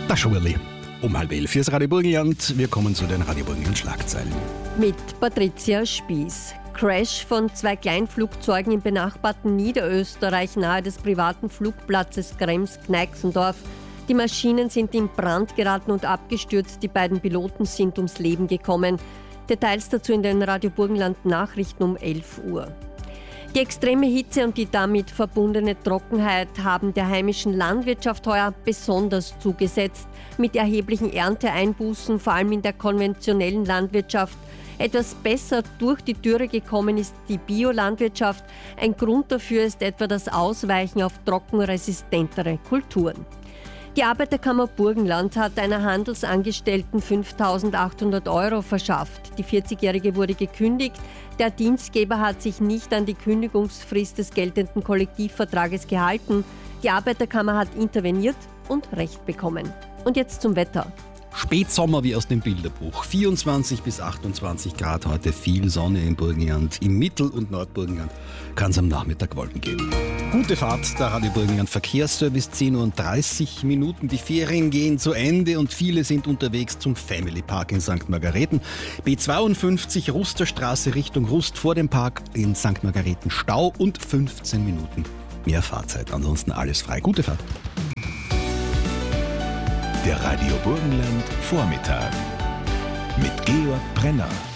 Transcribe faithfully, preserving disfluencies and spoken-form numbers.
Das Schurli. Um halb elf. Hier ist Radio Burgenland. Wir kommen zu den Radio Burgenland Schlagzeilen. Mit Patricia Spieß. Crash von zwei Kleinflugzeugen im benachbarten Niederösterreich nahe des privaten Flugplatzes Krems-Kneixendorf. Die Maschinen sind in Brand geraten und abgestürzt. Die beiden Piloten sind ums Leben gekommen. Details dazu in den Radio Burgenland Nachrichten um elf Uhr. Die extreme Hitze und die damit verbundene Trockenheit haben der heimischen Landwirtschaft heuer besonders zugesetzt. Mit erheblichen Ernteeinbußen, vor allem in der konventionellen Landwirtschaft. Etwas besser durch die Dürre gekommen ist die Biolandwirtschaft. Ein Grund dafür ist etwa das Ausweichen auf trockenresistentere Kulturen. Die Arbeiterkammer Burgenland hat einer Handelsangestellten fünftausendachthundert Euro verschafft. Die vierzigjährige wurde gekündigt. Der Dienstgeber hat sich nicht an die Kündigungsfrist des geltenden Kollektivvertrages gehalten. Die Arbeiterkammer hat interveniert und Recht bekommen. Und jetzt zum Wetter. Spätsommer wie aus dem Bilderbuch. vierundzwanzig bis achtundzwanzig Grad heute, viel Sonne im Burgenland. Im Mittel- und Nordburgenland kann es am Nachmittag Wolken geben. Gute Fahrt, der Radio Burgenland Verkehrsservice, zehn Uhr dreißig Minuten. Die Ferien gehen zu Ende und viele sind unterwegs zum Family Park in Sankt Margareten. B zweiundfünfzig Rusterstraße Richtung Rust vor dem Park in Sankt Margareten Stau und fünfzehn Minuten mehr Fahrzeit. Ansonsten alles frei. Gute Fahrt. Der Radio Burgenland Vormittag mit Georg Brenner.